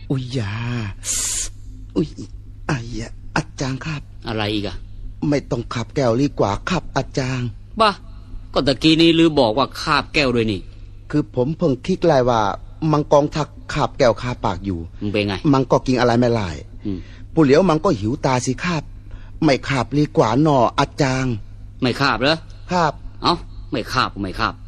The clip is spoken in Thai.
อุ้ยยาอุ้ยไอ้ยะอาจารย์ครับอะไรอีกอะไม่ต้องขับแก้วดีกว่าครับอาจารย์บ้าก็ตะกี้นี้ลือบอกว่าคาบแก้วด้วยนี่คือผมเพิ่งคิดเลยว่ามังกรทักคาบแก้วคาปากอยู่มันเป็นไงมังก็กินอะไรไม่ไล่ผู้เหลียวมังก็หิวตาสิครับไม่คาบดีกว่าหนออาจารย์ไม่คาบเหรอครับเอ้าไม่คาบก็ไม่คาบ